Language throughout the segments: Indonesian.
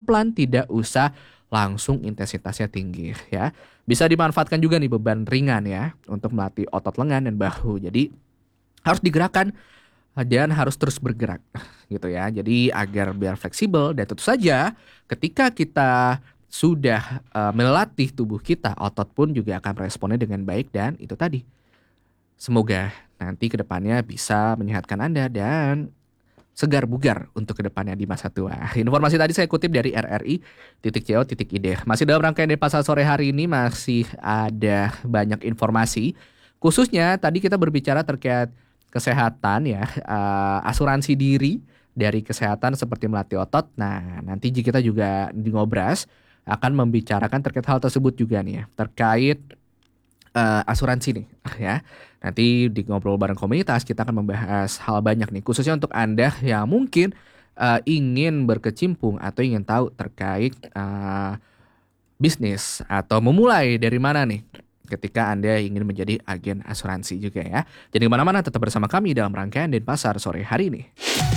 pelan-pelan, tidak usah langsung intensitasnya tinggi ya. Bisa dimanfaatkan juga nih beban ringan ya untuk melatih otot lengan dan bahu. Jadi harus digerakkan dan harus terus bergerak gitu ya. Jadi agar biar fleksibel, dan tentu saja ketika kita sudah melatih tubuh kita, otot pun juga akan meresponnya dengan baik. Dan itu tadi, semoga nanti kedepannya bisa menyehatkan Anda dan segar bugar untuk kedepannya di masa tua. Informasi tadi saya kutip dari rri.co.id. Masih dalam rangkaian Denpasar sore hari ini, masih ada banyak informasi. Khususnya tadi kita berbicara terkait kesehatan ya, asuransi diri dari kesehatan seperti melatih otot. Nah, nanti kita juga di Ngobras akan membicarakan terkait hal tersebut juga nih ya, terkait asuransi nih ya. Nanti di Ngobrol Bareng Komunitas kita akan membahas hal banyak nih, khususnya untuk Anda yang mungkin ingin berkecimpung atau ingin tahu terkait bisnis atau memulai dari mana nih ketika Anda ingin menjadi agen asuransi juga ya. Jadi kemana-mana, tetap bersama kami dalam rangkaian Denpasar sore hari ini.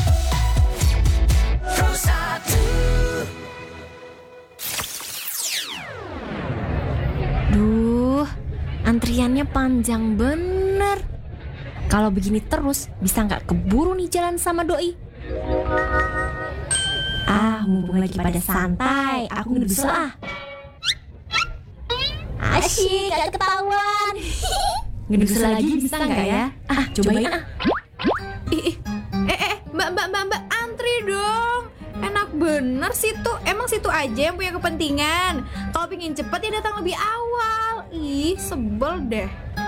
Antriannya panjang bener. Kalau begini terus bisa nggak keburu nih jalan sama doi. Mumpung lagi pada santai, aku ngedusel Asyik, gak ketahuan. Ngedusel lagi bisa nggak ya? Cobain Mbak, antri dong. Enak bener situ. Emang situ aja yang punya kepentingan. Kalau pingin cepet ya datang lebih awal. Ih, sebel deh.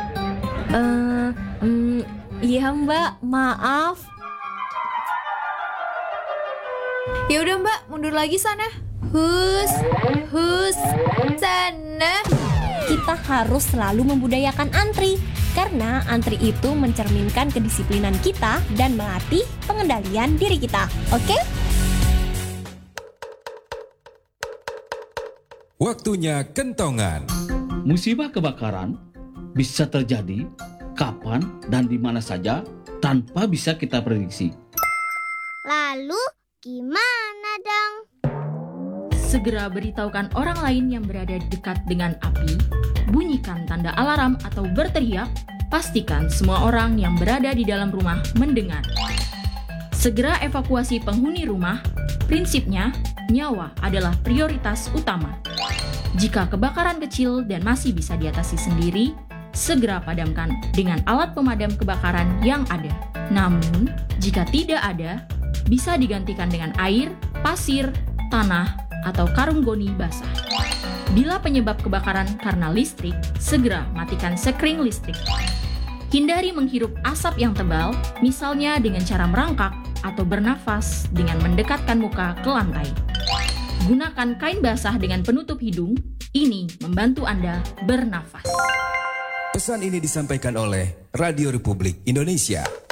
Iya Mbak, maaf. Ya udah Mbak, mundur lagi sana. Hus, sana. Kita harus selalu membudayakan antri, karena antri itu mencerminkan kedisiplinan kita dan melatih pengendalian diri kita. Oke? Waktunya kentongan. Musibah kebakaran bisa terjadi kapan dan di mana saja tanpa bisa kita prediksi. Lalu gimana dong? Segera beritahukan orang lain yang berada dekat dengan api, bunyikan tanda alarm atau berteriak, pastikan semua orang yang berada di dalam rumah mendengar. Segera evakuasi penghuni rumah, prinsipnya nyawa adalah prioritas utama. Jika kebakaran kecil dan masih bisa diatasi sendiri, segera padamkan dengan alat pemadam kebakaran yang ada. Namun, jika tidak ada, bisa digantikan dengan air, pasir, tanah, atau karung goni basah. Bila penyebab kebakaran karena listrik, segera matikan sekring listrik. Hindari menghirup asap yang tebal, misalnya dengan cara merangkak atau bernafas dengan mendekatkan muka ke lantai. Gunakan kain basah dengan penutup hidung, ini membantu Anda bernafas. Pesan ini disampaikan oleh Radio Republik Indonesia.